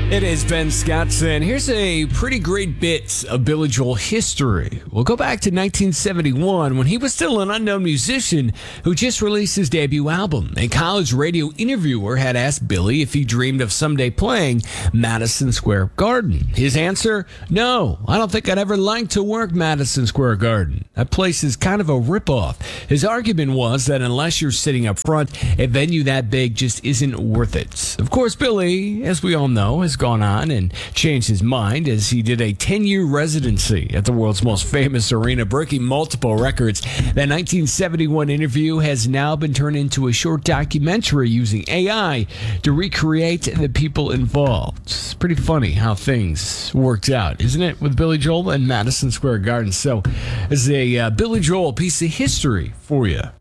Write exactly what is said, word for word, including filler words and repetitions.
It is Ben Scottson. Here's a pretty great bit of Billy Joel history. We'll go back to nineteen seventy-one when he was still an unknown musician who just released his debut album. A college radio interviewer had asked Billy if he dreamed of someday playing Madison Square Garden. His answer, no, I don't think I'd ever like to work Madison Square Garden. That place is kind of a ripoff. His argument was that unless you're sitting up front, a venue that big just isn't worth it. Of course, Billy, as we all know, has gone on and changed his mind as he did a ten-year residency at the world's most famous arena, breaking multiple records. That nineteen seventy-one interview has now been turned into a short documentary using A I to recreate the people involved. It's pretty funny how things worked out, isn't it, with Billy Joel and Madison Square Garden? So, as a uh, Billy Joel piece of history for you